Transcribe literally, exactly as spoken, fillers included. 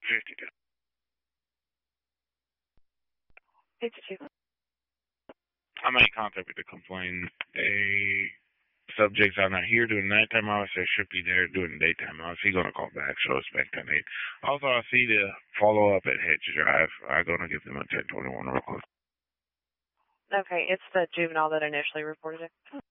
fifty-two. fifty-two. I made contact with the complaint. They subjects are not here during nighttime hours. They should be there during daytime hours. He's gonna call back, so expect ten eight. Also, I see the follow up at Hedge Drive. I'm gonna give them a ten twenty-one real quick. Okay, it's the juvenile that initially reported it.